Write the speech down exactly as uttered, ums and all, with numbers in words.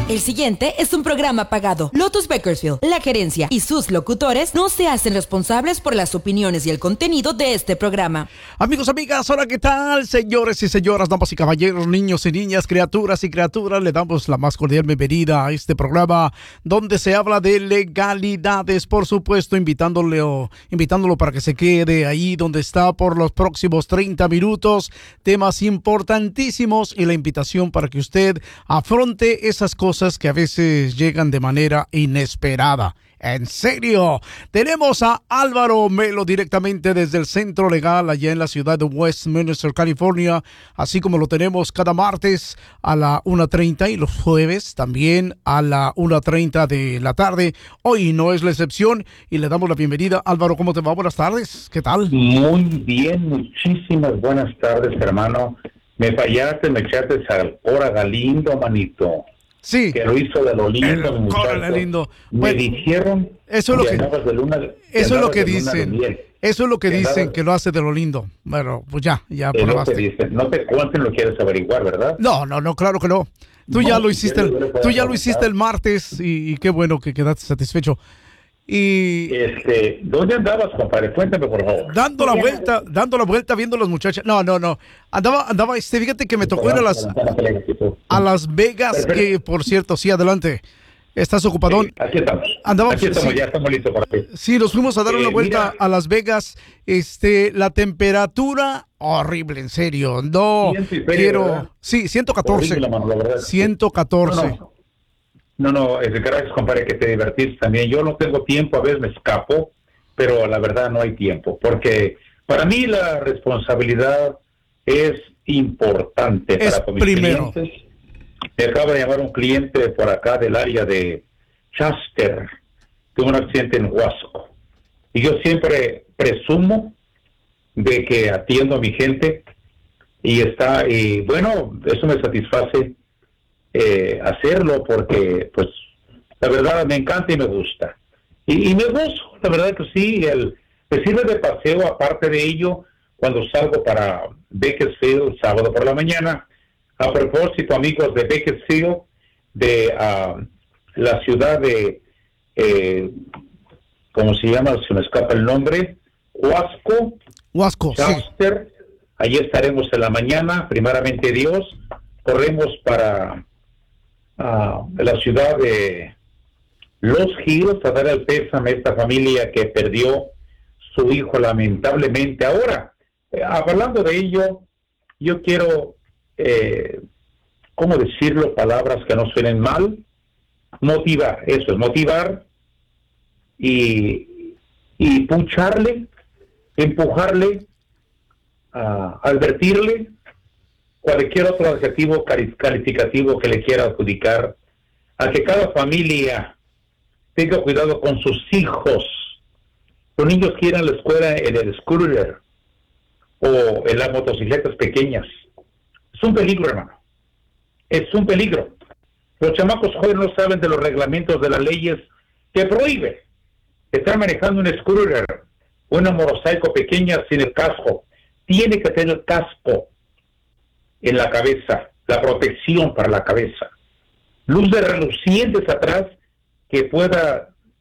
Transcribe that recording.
El siguiente es un programa pagado. Lotus Bakersfield, la gerencia y sus locutores no se hacen responsables por las opiniones y el contenido de este programa. Amigos, amigas, hola, ¿qué tal? Señores y señoras, damas y caballeros, niños y niñas, criaturas y criaturas, le damos la más cordial bienvenida a este programa donde se habla de legalidades, por supuesto, invitándole o, invitándolo para que se quede ahí donde está por los próximos treinta minutos, temas importantísimos y la invitación para que usted afronte esas cosas que a veces llegan de manera inesperada. En serio, tenemos a Álvaro Melo directamente desde el Centro Legal allá en la ciudad de Westminster, California, así como lo tenemos cada martes a la una treinta y los jueves también a la una treinta de la tarde. Hoy no es la excepción y le damos la bienvenida. Álvaro, ¿cómo te va? Buenas tardes, ¿qué tal? Muy bien, muchísimas buenas tardes, hermano. Me fallaste, me echaste al Cora Galindo, manito. Sí. Que lo hizo de lo lindo, el Cora lindo. Me Bueno, dijeron eso es lo que, de luna, eso es lo que dicen. De eso es lo que, que dicen andabas, que lo hace de lo lindo. Bueno, pues ya, ya es probaste. Lo que dicen. No te cuenten, lo quieres averiguar, ¿verdad? No, no, no, claro que no. Tú no, ya lo hiciste, el, tú ya lo hiciste el martes martes y, y qué bueno que quedaste satisfecho. Y este, ¿dónde andabas, compadre? Cuéntame, por favor. Dando la vuelta, dando la vuelta, viendo las muchachas. No, no, no. Andaba, andaba, este, fíjate que me tocó ir a las, a Las Vegas, que por cierto, sí, adelante. ¿Estás ocupadón? Sí, aquí estamos. Andamos, aquí estamos, sí, ya estamos listos para ti. Sí, nos fuimos a dar eh, una vuelta mira, a Las Vegas. Este, la temperatura, horrible, en serio. No, serio, quiero... ¿verdad? Sí, ciento catorce. Horrible, mano, la verdad. ciento catorce. No, no. No, no, es gracias, compadre, que te divertiste también. Yo no tengo tiempo, a veces me escapo, pero la verdad no hay tiempo, porque para mí la responsabilidad es importante Es para con mis primero. clientes. Me acaba de llamar un cliente por acá del área de Chester, tuvo un accidente en Huasco. Y yo siempre presumo de que atiendo a mi gente y está, y bueno, eso me satisface. Eh, hacerlo porque pues la verdad me encanta y me gusta y, y me gozo, la verdad que sí. El, me sirve de paseo. Aparte de ello, cuando salgo para Bakersfield el sábado por la mañana, a propósito, amigos de Bakersfield, de uh, la ciudad de eh, ¿cómo se llama? Se me escapa el nombre. Huasco Huasco, Chester, sí. Allí estaremos en la mañana, primeramente Dios. Corremos para Uh, la ciudad de Los Hills a dar el pésame a esta familia que perdió su hijo lamentablemente. Ahora, eh, hablando de ello, yo quiero, eh, ¿cómo decirlo? Palabras que no suenen mal. Motivar, eso es, motivar y, y puncharle, empujarle, uh, advertirle, cualquier otro adjetivo calificativo que le quiera adjudicar, a que cada familia tenga cuidado con sus hijos. Los niños que irán a la escuela en el scooter o en las motocicletas pequeñas. Es un peligro, hermano. Es un peligro. Los chamacos jóvenes no saben de los reglamentos de las leyes que prohíben estar manejando un scooter o una motorcycle pequeña sin el casco. Tiene que tener casco en la cabeza, la protección para la cabeza, luces relucientes atrás que pueda